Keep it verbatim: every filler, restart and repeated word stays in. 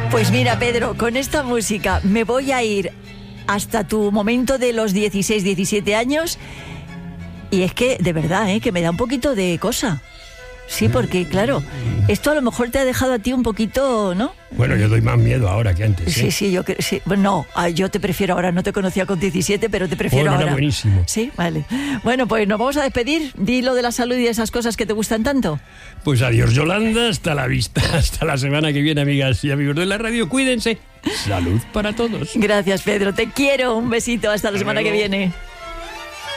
Pues mira, Pedro, con esta música me voy a ir hasta tu momento de los dieciséis, diecisiete años. Y es que, de verdad, ¿eh? que me da un poquito de cosa. Sí, porque, claro, esto a lo mejor te ha dejado a ti un poquito, ¿no? Bueno, yo doy más miedo ahora que antes, ¿eh? Sí, sí, yo creo, sí. Bueno, no, yo te prefiero ahora. No te conocía con diecisiete, pero te prefiero bueno, ahora. Era buenísimo. Sí, vale. Bueno, pues nos vamos a despedir. Di lo de la salud y de esas cosas que te gustan tanto. Pues adiós, Yolanda. Hasta la vista. Hasta la semana que viene, amigas y amigos de la radio. Cuídense. Salud para todos. Gracias, Pedro. Te quiero. Un besito. Hasta la semana que viene.